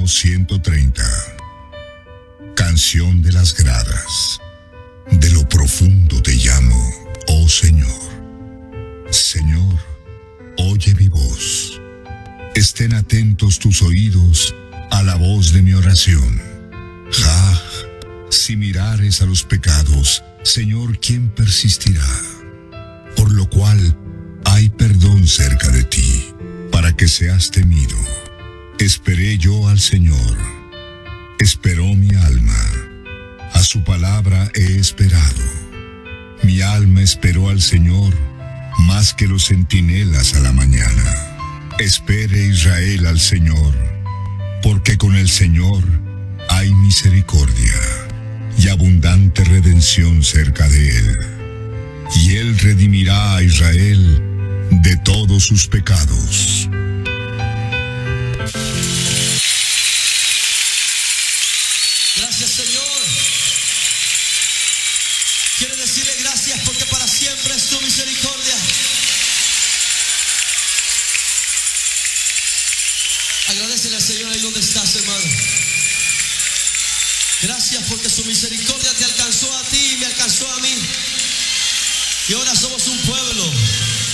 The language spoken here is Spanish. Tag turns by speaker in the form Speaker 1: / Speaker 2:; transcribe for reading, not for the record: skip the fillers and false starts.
Speaker 1: Salmo 130. Canción de las gradas. De lo profundo te llamo, oh Señor. Señor, oye mi voz. Estén atentos tus oídos a la voz de mi oración. Si mirares a los pecados, Señor, ¿quién persistirá? Por lo cual hay perdón cerca de ti, para que seas temido. Esperé yo al Señor, esperó mi alma, a su palabra he esperado. Mi alma esperó al Señor, más que los centinelas a la mañana. Espere Israel al Señor, porque con el Señor hay misericordia y abundante redención cerca de él. Y él redimirá a Israel de todos sus pecados.
Speaker 2: Gracias, Señor. Quiero decirle gracias porque para siempre es tu misericordia. Agradecele al Señor ahí donde estás, hermano. Gracias porque su misericordia te alcanzó a ti y me alcanzó a mí. Y ahora somos un pueblo